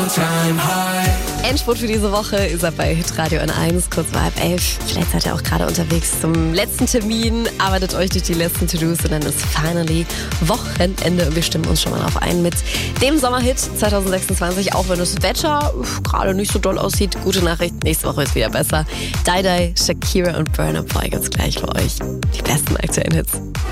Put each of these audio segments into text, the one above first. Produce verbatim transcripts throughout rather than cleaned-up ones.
all-time high. Endspurt für diese Woche ist er bei Hitradio N eins, kurz vor halb elf. Vielleicht seid ihr auch gerade unterwegs zum letzten Termin, arbeitet euch durch die letzten To-Dos und dann ist finally Wochenende und wir stimmen uns schon mal auf ein mit dem Sommerhit zwanzig sechsundzwanzig, auch wenn das Wetter gerade nicht so doll aussieht. Gute Nachricht, nächste Woche ist wieder besser. Die Die, Shakira und Burna Boy gibt's gleich für euch. Die besten aktuellen Hits.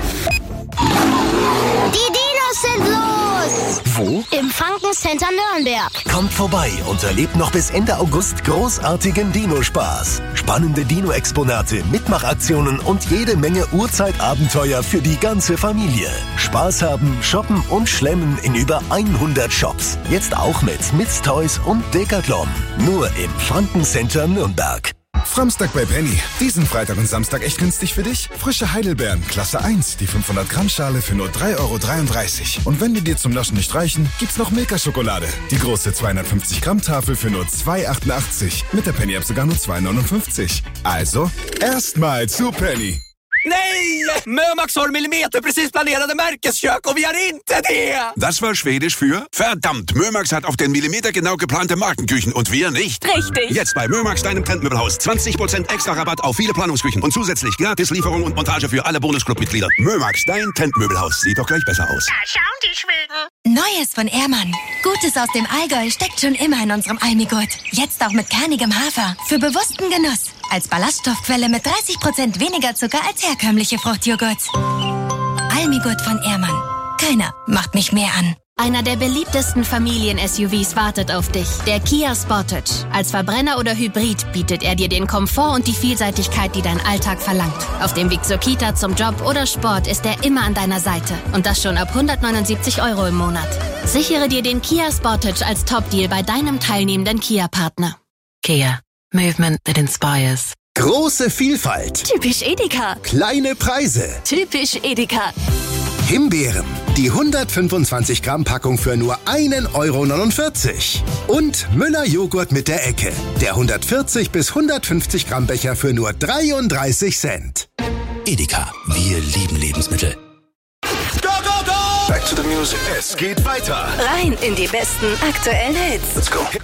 Die Dinos sind los! Wo? Im Franken-Center Nürnberg. Kommt vorbei und erlebt noch bis Ende August großartigen Dino-Spaß. Spannende Dino-Exponate, Mitmachaktionen und jede Menge Urzeitabenteuer für die ganze Familie. Spaß haben, shoppen und schlemmen in über hundert Shops. Jetzt auch mit Mids Toys und Decathlon. Nur im Franken-Center Nürnberg. Framstag bei Penny. Diesen Freitag und Samstag echt günstig für dich? Frische Heidelbeeren, Klasse eins, die fünfhundert Gramm Schale für nur drei Euro dreiunddreißig. Und wenn die dir zum Naschen nicht reichen, gibt's noch Milka-Schokolade. Die große zweihundertfünfzig Gramm Tafel für nur zwei Euro achtundachtzig. Mit der Penny-App sogar nur zwei Euro neunundfünfzig. Also, erstmal zu Penny. Nej! Mömax har millimeter precis planerade märkeskök och vi har inte det! Das war Schwedisch für verdammt. Mömax hat auf den Millimeter genau geplante Markenküchen und wir nicht. Richtig. Jetzt bei Mömax, deinem Trendmöbelhaus. zwanzig Prozent extra Rabatt auf viele Planungsküchen und zusätzlich gratis Lieferung und Montage für alle Bonusclub-Mitglieder. Mömax, dein Trendmöbelhaus. Sieht doch gleich besser aus. Da schauen die Schweden. Neues von Ehrmann. Gutes aus dem Allgäu steckt schon immer in unserem Almigurt. Jetzt auch mit kernigem Hafer. Für bewussten Genuss. Als Ballaststoffquelle mit dreißig Prozent weniger Zucker als herkömmliche Fruchtjoghurts. Almigurt von Ehrmann. Keiner macht mich mehr an. Einer der beliebtesten Familien-S U Vs wartet auf dich. Der Kia Sportage. Als Verbrenner oder Hybrid bietet er dir den Komfort und die Vielseitigkeit, die dein Alltag verlangt. Auf dem Weg zur Kita, zum Job oder Sport ist er immer an deiner Seite. Und das schon ab hundertneunundsiebzig Euro im Monat. Sichere dir den Kia Sportage als Top-Deal bei deinem teilnehmenden Kia-Partner. Kia. Movement that inspires. Große Vielfalt. Typisch Edeka. Kleine Preise. Typisch Edeka. Himbeeren. Die hundertfünfundzwanzig Gramm Packung für nur ein Euro neunundvierzig. Und Müller Joghurt mit der Ecke. Der hundertvierzig bis hundertfünfzig Gramm Becher für nur dreiunddreißig Cent. Edeka. Wir lieben Lebensmittel. Go, go, go! Back to the music. Es geht weiter. Rein in die besten aktuellen Hits. Let's go.